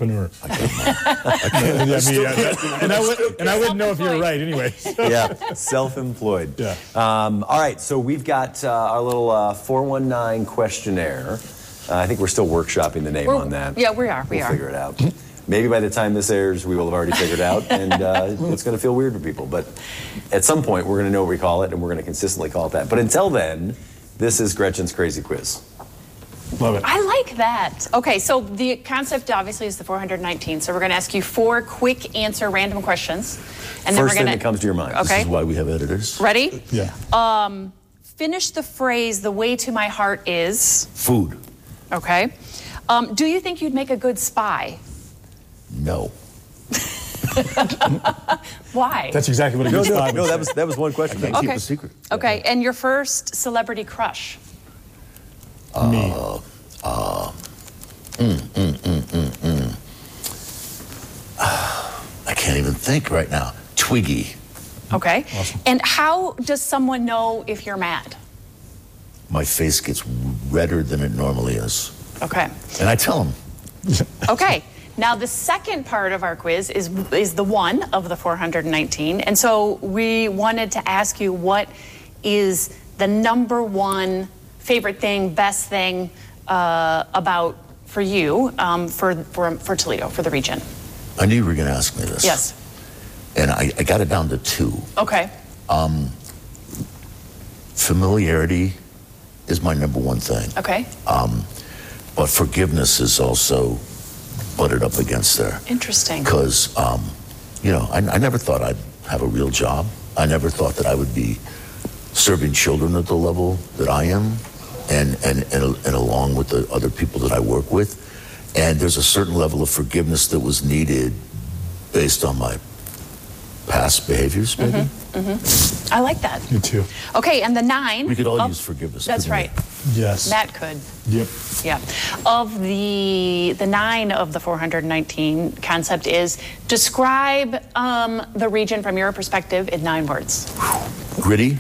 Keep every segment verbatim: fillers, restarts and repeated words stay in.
self-entrepreneur. I can't, yeah, me, yeah, that, and, I would, and I wouldn't know if you were right anyway. Yeah, self-employed. Yeah. Um, all right, so we've got uh, our little uh, four one nine questionnaire. Uh, I think we're still workshopping the name we're, on that. Yeah, we are. We we'll are. figure it out. Maybe by the time this airs, we will have already figured it out, and uh, it's going to feel weird for people. But at some point, we're going to know what we call it, and we're going to consistently call it that. But until then, this is Gretchen's Crazy Quiz. Love it. I like that. Okay, so the concept obviously is the four hundred nineteen. So we're going to ask you four quick answer random questions. And then First we're thing gonna, that comes to your mind. Okay. This is why we have editors. Ready? Yeah. Um, finish the phrase, the way to my heart is... Food. Okay. Um, do you think you'd make a good spy? No. Why? That's exactly what a No, good no, spy would no, say. that was, that was one question. Can't Okay. keep a secret. Okay, and your first celebrity crush? Me. Uh, uh, mm, mm, mm, mm, mm. I can't even think right now. Twiggy. Okay. Awesome. And how does someone know if you're mad? My face gets redder than it normally is. Okay. And I tell them. Okay. Now the second part of our quiz is is the one of the four hundred nineteen, and so we wanted to ask you what is the number one favorite thing, best thing uh, about for you um, for, for for Toledo, for the region. I knew you were going to ask me this. Yes. And I, I got it down to two. Okay. Um, familiarity is my number one thing. Okay. Um, but forgiveness is also butted up against there. Interesting. Because, um, you know, I, I never thought I'd have a real job. I never thought that I would be serving children at the level that I am, and, and, and, and along with the other people that I work with. And there's a certain level of forgiveness that was needed based on my past behaviors, maybe. Mm-hmm. Mm-hmm. I like that. Me too. Okay, and the nine. We could all of, use forgiveness. That's couldn't right. we? Yes. Matt could. Yep. Yeah. Of the the nine of the four hundred nineteen concept is describe um, the region from your perspective in nine words. Gritty.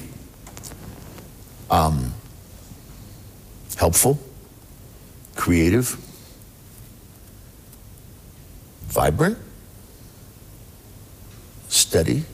Um, helpful. Creative. Vibrant. Steady.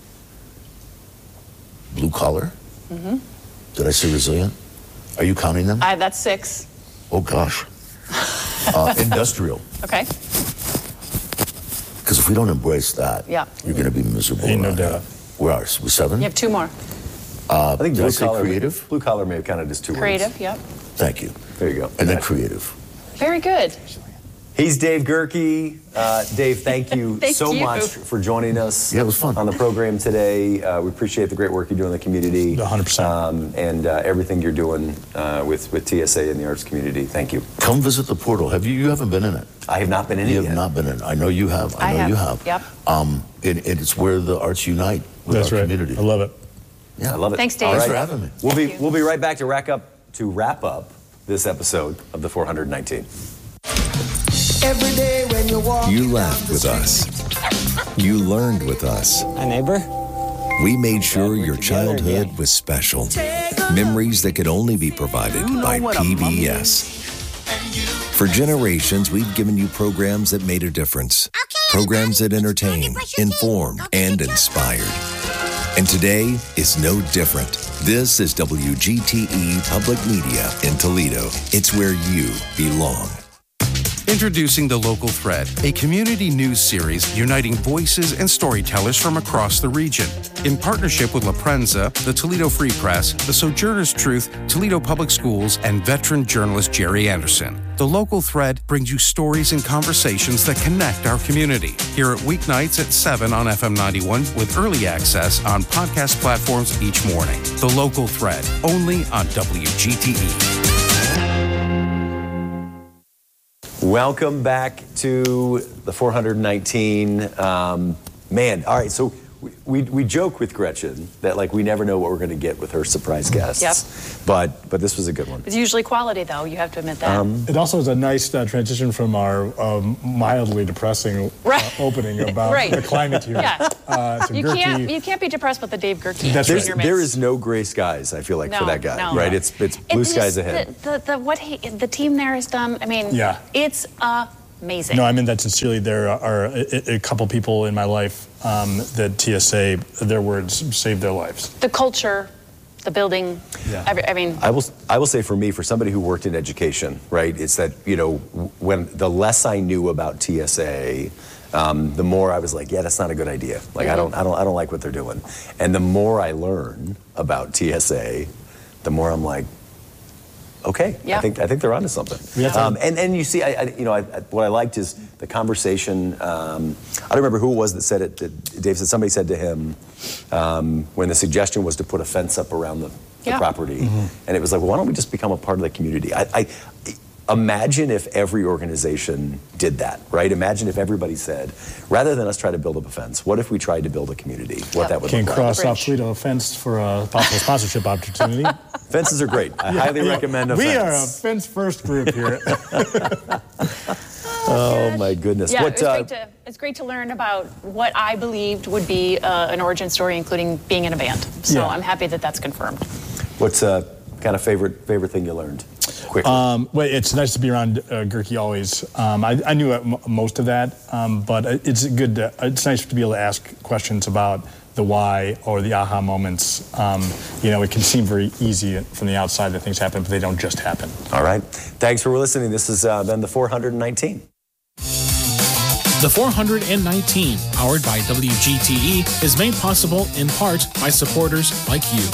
Blue collar. Mm-hmm. Did I say resilient? Are you counting them? I, that's six. Oh, gosh. uh, industrial. Okay. Because if we don't embrace that, Yeah. you're going to be miserable. Ain't no around here. doubt. Where are we? Seven? You have two more. Uh, I think did blue I say collar, creative? Blue collar may have counted as two Creative, words. yep. Thank you. There you go. And then creative. Very good. He's Dave Gerke. Uh, Dave, thank you Thank so you. much for joining us. Yeah, it was fun. On the program today. Uh, we appreciate the great work you do in the community. one hundred percent. Um, and uh, everything you're doing uh, with, with T S A and the arts community. Thank you. Come visit the portal. Have you? You haven't been in it. I have not been in You it have yet. not been in it. I know you have. I I know have. you have. Yep. Um, it, it's where the arts unite with That's our right. community. I love it. Yeah, I love it. Thanks, Dave. All Thanks right. for having me. We'll be you. we'll be right back to rack up to wrap up this episode of the four hundred nineteen. Every day when you walk. You laughed with us. You learned with us. Hi, neighbor. We made sure your childhood was special. Memories that could only be provided by P B S. For generations, we've given you programs that made a difference. Programs that entertained, informed, and inspired. And today is no different. This is W G T E Public Media in Toledo. It's where you belong. Introducing The Local Thread, a community news series uniting voices and storytellers from across the region. In partnership with La Prensa, the Toledo Free Press, the Sojourner's Truth, Toledo Public Schools, and veteran journalist Jerry Anderson. The Local Thread brings you stories and conversations that connect our community. Hear it weeknights at seven on F M ninety-one with early access on podcast platforms each morning. The Local Thread, only on W G T E. Welcome back to the four hundred nineteen. Um, man, all right, so we, we, we joke with Gretchen that, like, we never know what we're going to get with her surprise guests. Yep. But, but this was a good one. It's usually quality, though. You have to admit that. Um, It also is a nice uh, transition from our um, mildly depressing uh, Right. opening about Right. the climate here. Yeah. Uh, to You Gerke. can't you can't be depressed with the Dave Gerke. That's in right. your There midst. is no gray skies, I feel like, for No, that guy, no. right? It's it's blue It skies is ahead. The, the, the what he, the team there has done. I mean, Yeah. it's amazing. No, I mean that sincerely. There are a, a couple people in my life um, that T S A, their words saved their lives. The culture, the building, Yeah. every, I mean. I will, I will say for me, for somebody who worked in education, right, it's that, you know, when the less I knew about T S A, um, the more I was like, yeah, that's not a good idea. Like, mm-hmm. I don't, I don't, I don't like what they're doing. And the more I learn about T S A, the more I'm like, okay, yeah. I think I think they're onto something. Yeah. Um, and and you see, I, I you know, I, I, what I liked is the conversation. Um, I don't remember who it was that said it. That Dave said somebody said to him um, when the suggestion was to put a fence up around the, the yeah. property, mm-hmm. and it was like, well, why don't we just become a part of the community? I, I imagine if every organization did that, right? Imagine if everybody said, rather than us try to build up a fence, what if we tried to build a community? What yep. that would Can't look cross like. off Toledo fence for a possible sponsorship opportunity. Fences are great. I yeah, highly yeah. recommend a we fence. We are a fence-first group here. Oh, my goodness. Yeah, what, it was uh, great to, it's great to learn about what I believed would be uh, an origin story, including being in a band. So Yeah. I'm happy that that's confirmed. What's uh, kind of favorite favorite thing you learned? Quickly. Um, well, it's nice to be around uh, Gerke always. Um, I, I knew m- most of that, um, but it's good. To, it's nice to be able to ask questions about the why or the aha moments. Um, you know, it can seem very easy from the outside that things happen, but they don't just happen. All right. Thanks for listening. This has uh, been the four hundred nineteen. The four hundred nineteen, powered by W G T E, is made possible in part by supporters like you.